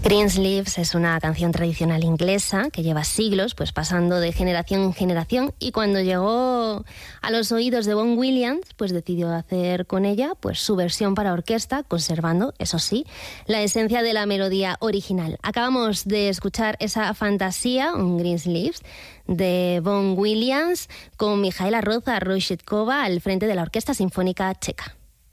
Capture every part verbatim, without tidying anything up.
Greensleeves es una canción tradicional inglesa que lleva siglos pues pasando de generación en generación, y cuando llegó a los oídos de Vaughan Williams pues decidió hacer con ella pues su versión para orquesta, conservando, eso sí, la esencia de la melodía original. Acabamos de escuchar esa fantasía, un Greensleeves, de Vaughan Williams con Mijaela Roza-Rojtšetkova al frente de la Orquesta Sinfónica Checa.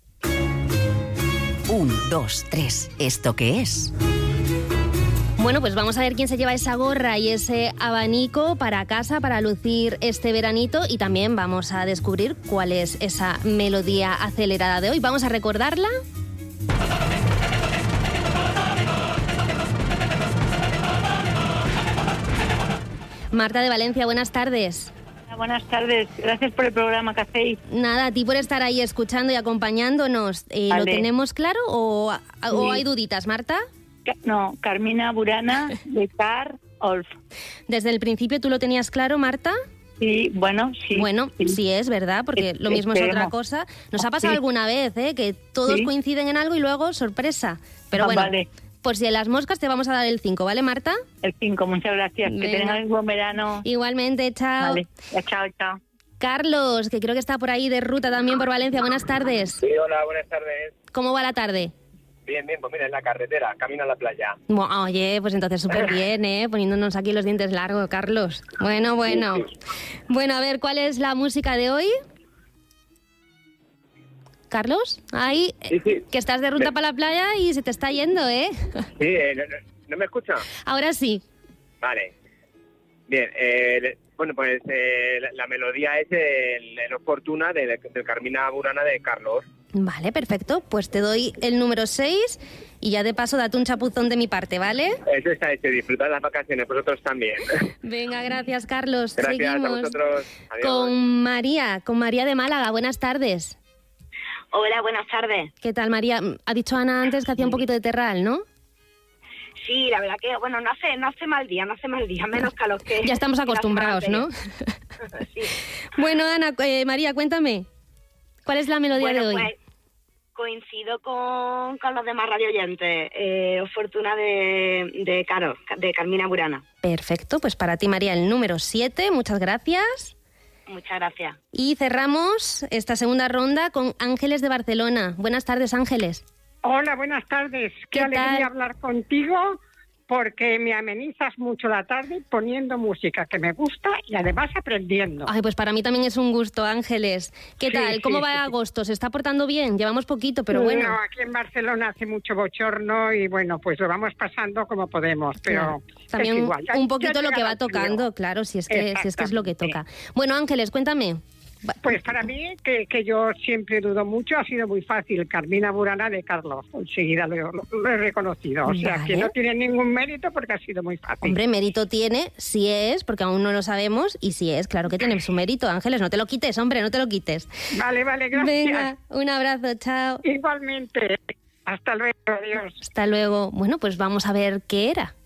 Un, dos, tres. ¿Esto qué es? Bueno, pues vamos a ver quién se lleva esa gorra y ese abanico para casa para lucir este veranito, y también vamos a descubrir cuál es esa melodía acelerada de hoy. Vamos a recordarla. Marta de Valencia, buenas tardes. Buenas tardes, gracias por el programa que hacéis. Nada, a ti por estar ahí escuchando y acompañándonos. Eh, vale. ¿Lo tenemos claro o, sí. o hay duditas, Marta? No, Carmina Burana de Car Olf. ¿Desde el principio tú lo tenías claro, Marta? Sí, bueno, sí. Bueno, sí, sí es verdad, porque es, lo mismo esperemos. Es otra cosa. Nos ha pasado sí. alguna vez, ¿eh? Que todos sí. coinciden en algo y luego sorpresa. Pero ah, bueno, vale. Por si en las moscas te vamos a dar el cinco, ¿vale, Marta? El cinco, muchas gracias. Venga. Que tengan un buen verano. Igualmente, chao. Vale, chao, chao. Carlos, que creo que está por ahí de ruta también por Valencia. Buenas tardes. Sí, hola, buenas tardes. ¿Cómo va la tarde? Bien, bien, pues mira, en la carretera, camino a la playa. Bueno, oye, pues entonces súper bien, ¿eh? Poniéndonos aquí los dientes largos, Carlos. Bueno, bueno. Sí, sí. Bueno, a ver, ¿cuál es la música de hoy? Carlos, ahí, sí, sí. que estás de ruta me... para la playa y se te está yendo, ¿eh? Sí, eh, no, no, ¿no me escucha? Ahora sí. Vale. Bien, eh, bueno, pues eh, la, la melodía es el, el Fortuna de, de, de Carmina Burana de Carlos. Vale, perfecto. Pues te doy el número seis y ya de paso date un chapuzón de mi parte, ¿vale? Eso está hecho. Disfrutad las vacaciones, vosotros también. Venga, gracias, Carlos. Gracias Seguimos a vosotros. Adiós. Con María, con María de Málaga. Buenas tardes. Hola, buenas tardes. ¿Qué tal, María? Ha dicho Ana antes que hacía un poquito de terral, ¿no? Sí, la verdad que, bueno, no hace no hace mal día, no hace mal día, menos calor que... Ya estamos acostumbrados, ¿no? Sí. Bueno, Ana, eh, María, cuéntame, ¿cuál es la melodía bueno, de hoy? Pues, coincido con, con los demás radioyentes, eh, Fortuna de, de Caro, de Carmina Burana. Perfecto, pues para ti, María, el número siete, muchas gracias. Muchas gracias. Y cerramos esta segunda ronda con Ángeles de Barcelona. Buenas tardes, Ángeles. Hola, buenas tardes. Qué, Qué alegría tal? hablar contigo, porque me amenizas mucho la tarde poniendo música que me gusta y además aprendiendo. Ay, pues para mí también es un gusto, Ángeles. ¿Qué sí, tal? ¿Cómo sí, va sí. agosto? ¿Se está portando bien? Llevamos poquito, pero bueno. No, aquí en Barcelona hace mucho bochorno y bueno, pues lo vamos pasando como podemos, pero claro. También es igual. un poquito lo que va tocando, claro, si es que si es que es lo que toca. Bueno, Ángeles, cuéntame. Pues para mí, que, que yo siempre dudo mucho, ha sido muy fácil. Carmina Burana de Carlos, enseguida lo, lo, lo he reconocido. O vale. sea, que no tiene ningún mérito porque ha sido muy fácil. Hombre, mérito tiene, si es, porque aún no lo sabemos, y si es, claro que tiene su mérito. Ángeles, no te lo quites, hombre, no te lo quites. Vale, vale, gracias. Venga, un abrazo, chao. Igualmente. Hasta luego, adiós. Hasta luego. Bueno, pues vamos a ver qué era.